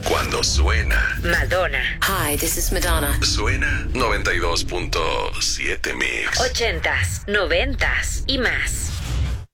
Cuando suena. Madonna. Hi, this is Madonna. Suena 92.7 Mix. 80s, 90s y más.